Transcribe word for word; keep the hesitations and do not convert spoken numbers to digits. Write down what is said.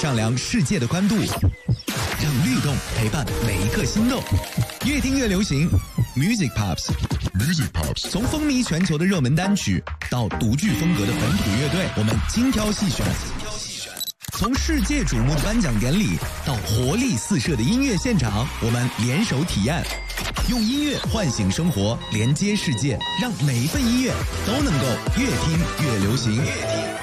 丈量世界的宽度，让律动陪伴每一颗心动。越听越流行 ，Music Pops。Music Pops， 从风靡全球的热门单曲到独具风格的本土乐队，我们精挑细选；从世界瞩目的颁奖典礼到活力四射的音乐现场，我们联手体验，用音乐唤醒生活，连接世界，让每一份音乐都能够越听越流行。越听